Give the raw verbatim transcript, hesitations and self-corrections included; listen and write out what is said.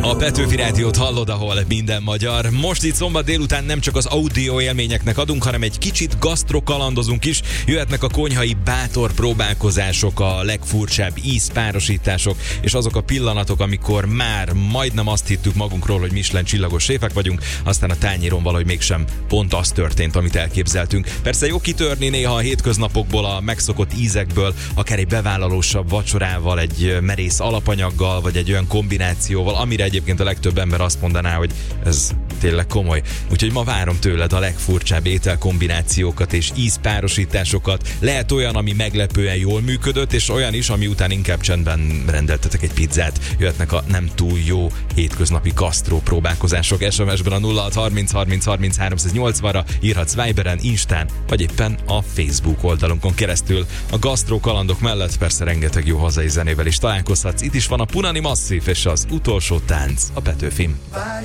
A Petőfi Rádiót hallod, ahol minden magyar. Most itt szombat délután nem csak az audio élményeknek adunk, hanem egy kicsit gasztrokalandozunk is. Jöhetnek a konyhai bátor próbálkozások, a legfurcsább ízpárosítások, és azok a pillanatok, amikor már majdnem azt hittük magunkról, hogy Michelin csillagos séfek vagyunk, aztán a tányéron valahogy mégsem pont az történt, amit elképzeltünk. Persze jó kitörni néha a hétköznapokból, a megszokott ízekből, akár egy bevállalósabb vacsorával, egy merész alapanyaggal, vagy egy olyan kombinációval, amire egyébként a legtöbb ember azt mondaná, hogy ez tényleg komoly. Úgyhogy ma várom tőled a legfurcsább ételkombinációkat és ízpárosításokat. Lehet olyan, ami meglepően jól működött, és olyan is, ami után inkább csendben rendeltetek egy pizzát. Jöhetnek a nem túl jó hétköznapi gasztró próbálkozások. es em es-ben a nulla hat harminc harminc harminc háromszáznyolcvanra írhatsz Viberen, Instán, vagy éppen a Facebook oldalunkon keresztül. A gasztró kalandok mellett persze rengeteg jó hazai zenével is találkozhatsz. Itt is van a Punani Massive és az utolsó tánc a Petőfin.